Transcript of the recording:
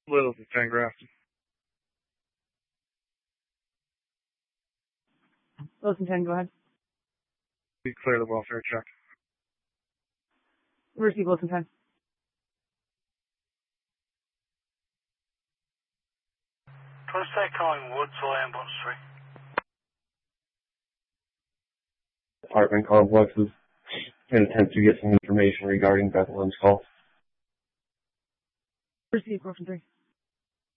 Littleton, 10 Grafton. Littleton 10, go ahead. We clear the welfare check. Receive Littleton 10. Contact Collingwood to Ambulance 3. Apartment complexes in attempt to get some information regarding Bethlehem's call. Receive Griffin 3.